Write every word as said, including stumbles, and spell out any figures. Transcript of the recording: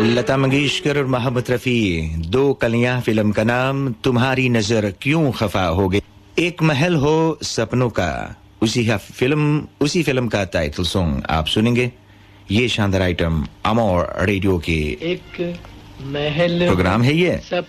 लता मंगेशकर और मोहम्मद रफी, दो कलियां फिल्म का नाम, तुम्हारी नजर क्यों खफा हो गई। एक महल हो सपनों का, उसी का फिल्म उसी फिल्म का टाइटल सॉन्ग आप सुनेंगे। ये शानदार आइटम अमोर रेडियो के एक महल प्रोग्राम है ये।